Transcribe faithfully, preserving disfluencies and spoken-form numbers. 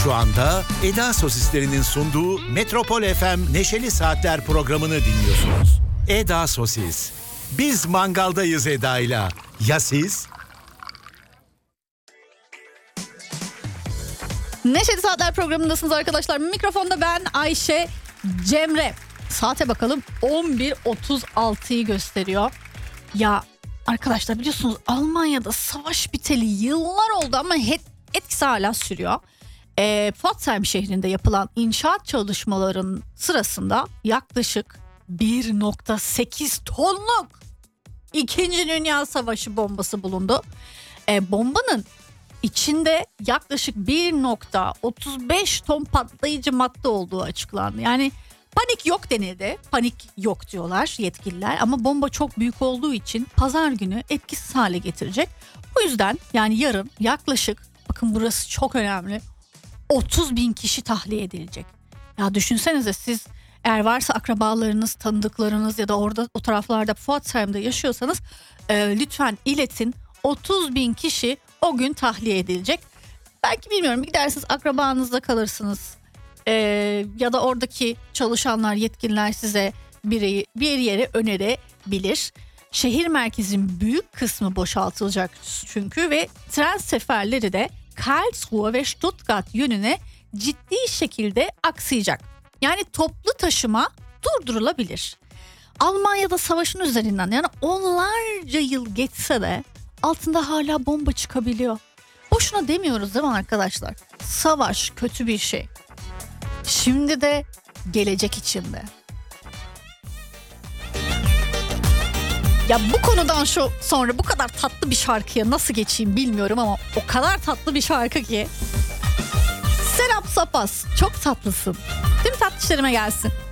Şu anda Eda Sosislerinin sunduğu Metropol F M Neşeli Saatler programını dinliyorsunuz. Eda Sosis. Biz mangaldayız Eda'yla. Ya siz? Neşeli Saatler programındasınız arkadaşlar. Mikrofonda ben Ayşe Cemre. Saate bakalım, on bir otuz altıyı gösteriyor. Ya arkadaşlar, biliyorsunuz Almanya'da savaş biteli yıllar oldu ama etkisi hala sürüyor. E, Pforzheim şehrinde yapılan inşaat çalışmalarının sırasında yaklaşık bir nokta sekiz tonluk İkinci Dünya Savaşı bombası bulundu. E, bombanın içinde yaklaşık bir nokta otuz beş ton patlayıcı madde olduğu açıklandı. Yani panik yok denildi. Panik yok diyorlar yetkililer ama bomba çok büyük olduğu için pazar günü etkisiz hale getirecek. Bu yüzden yani yarın yaklaşık, bakın burası çok önemli, otuz bin kişi tahliye edilecek. Ya düşünsenize, siz eğer varsa akrabalarınız, tanıdıklarınız ya da orada o taraflarda Pforzheim'de yaşıyorsanız e, lütfen iletin. otuz bin kişi o gün tahliye edilecek. Belki bilmiyorum, gidersiniz akrabanızda kalırsınız. Ee, ya da oradaki çalışanlar, yetkililer size bir, bir yere önerebilir. Şehir merkezinin büyük kısmı boşaltılacak çünkü ve tren seferleri de Karlsruhe ve Stuttgart yönüne ciddi şekilde aksayacak. Yani toplu taşıma durdurulabilir. Almanya'da savaşın üzerinden yani onlarca yıl geçse de altında hala bomba çıkabiliyor. Boşuna demiyoruz değil mi arkadaşlar? Savaş kötü bir şey. Şimdi de gelecek içinde. Ya bu konudan şu sonra bu kadar tatlı bir şarkıya nasıl geçeyim bilmiyorum ama o kadar tatlı bir şarkı ki. Serap Sapas, çok tatlısın. Tüm tatlışlarıma gelsin.